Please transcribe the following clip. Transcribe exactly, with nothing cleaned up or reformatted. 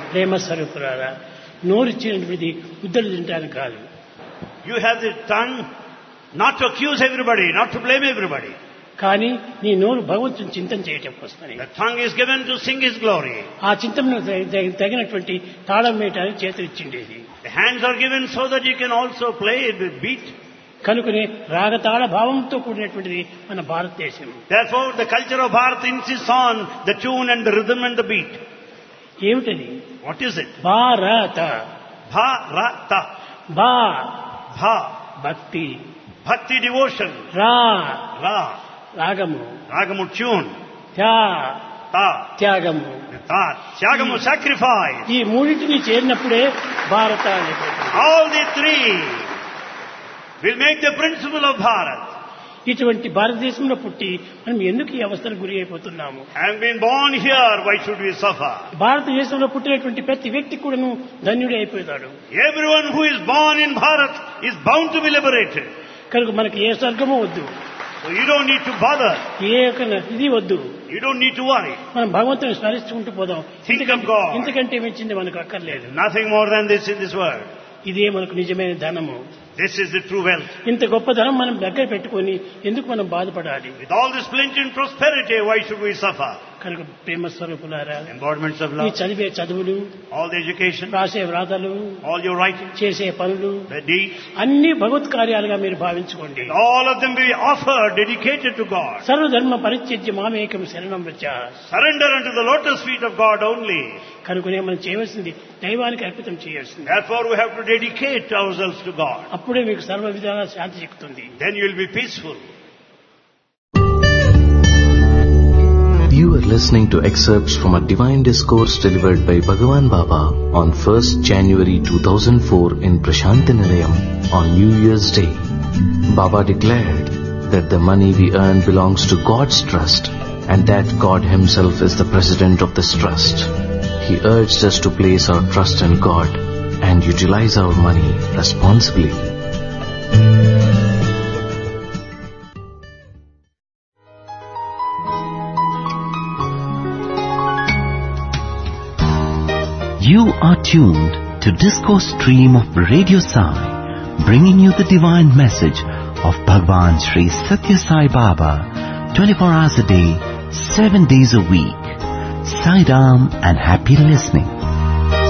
ప్రేమ స్వరూపులారా, నోరిచ్చినటువంటిది ముద్దలు తింటాను కాదు. You have the tongue not to accuse everybody, not to blame everybody. కానీ నీ నోరు భగవంతుని చింతన చేయటం కోసమని. The tongue is given to sing His glory. ఆ చింతనకు తగినటువంటి తాళం వేయటానికి చేతులు ఇచ్చిండేది. The hands are given so that you can also play with beat. కనుకనే రాగతాళ భావంతో కూడినటువంటిది మన భారతదేశం. Therefore the culture of Bharat insists on the tune and the rhythm and the beat. ఏమిటది? What is it? భారత. Bharata. భా Bha. భక్తి. Bhakti devotion. రా Ra. రాగము. Ragamu tune. త్యా Ta. త్యాగము. Ta. Tyagamu sacrifice. ఈ మూడింటిని చేరినప్పుడే భారత అనేటువంటి. All the three will make the principle of Bharat. ఇటువంటి భారతదేశంలో పుట్టి మనం ఎందుకు ఈ అవస్థలకు గురి అయిపోతున్నాము? Having been born here, why should we suffer? భారతదేశంలో పుట్టినటువంటి ప్రతి వ్యక్తి కూడాను ధన్యుడే అయిపోతాడు. Everyone who is born in Bharat is bound to be liberated. కనుక మనకి ఏ స్వర్గము వద్దు, So you don't need to bother. ఏ యొక్క ఇది వద్దు. You don't need to worry. మనం భగవంతుని స్మరిస్తుంటూ పోదాం. Think of God. ఇంతకంటే మించింది మనకు అక్కర్లేదు. Nothing more than this in this world. ఇదే మనకు నిజమైన ధనము. This is the true wealth. ఇంత గొప్ప ధనం మనం దగ్గర పెట్టుకొని ఎందుకు మనం బాధపడాలి? With all this plenty and prosperity, why should we suffer? కనుక ప్రేమ స్వరూపులారా, Embodiments of ఈ love, చదివే చదువులు, all the education, రాసే వ్రాతలు, all your writing, చేసే పనులు the deeds, అన్ని భగవత్ కార్యాలుగా మీరు భావించుకోండి. all of them be offered, dedicated to God. సర్వధర్మ పరిత్యజ్య మామేకం శరణం వ్రజ. Surrender unto the lotus feet of God only. కనుకనే మనం చేయవలసింది దైవానికి అర్పితం చేయాల్సింది. Therefore we have to dedicate ourselves to God. అప్పుడే మీకు సర్వ విధాల శాంతి చిక్కుతుంది. Then you will be peaceful. You are listening to excerpts from a divine discourse delivered by Bhagavan Baba on first January two thousand four in Prashanti Nilayam on New Year's Day. Baba declared that the money we earn belongs to God's trust and that God Himself is the president of this trust. He urged us to place our trust in God and utilize our money responsibly. You are tuned to Discourse Stream of Radio Sai, bringing you the divine message of Bhagwan Sri Satya Sai Baba, twenty-four hours a day, seven days a week. Sai Ram and happy listening.